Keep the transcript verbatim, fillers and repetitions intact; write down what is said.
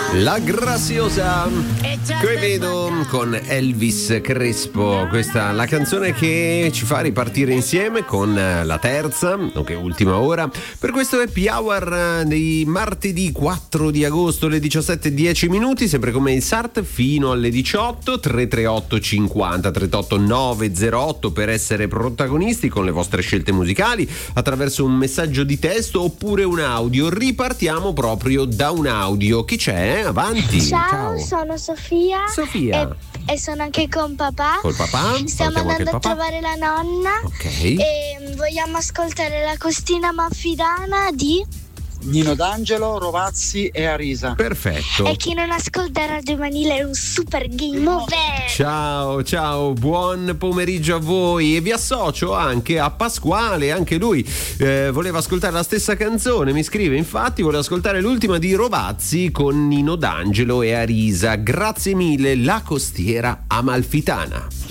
La Graziosa Quevedo con Elvis Crespo, questa è la canzone che ci fa ripartire insieme con la terza, nonché ultima ora, per questo happy hour di martedì quattro di agosto alle diciassette e dieci minuti, sempre come il S A R T fino alle diciotto. Tre tre otto cinquanta trentotto nove zero otto per essere protagonisti con le vostre scelte musicali attraverso un messaggio di testo oppure un audio. Ripartiamo proprio da un audio. Chi c'è? Avanti. Ciao, Ciao. sono Sofia. Sofia. E, e sono anche con papà. Col papà? Stiamo Salutiamo anche andando il a papà. trovare la nonna. Ok. E vogliamo ascoltare la costina maffidana di... Nino D'Angelo, Rovazzi e Arisa. Perfetto. E chi non ascolta Radio Manile è un super game over. Ciao, ciao, buon pomeriggio a voi e vi associo anche a Pasquale, anche lui eh, voleva ascoltare la stessa canzone, mi scrive infatti, vuole ascoltare l'ultima di Rovazzi con Nino D'Angelo e Arisa. Grazie mille, La Costiera Amalfitana.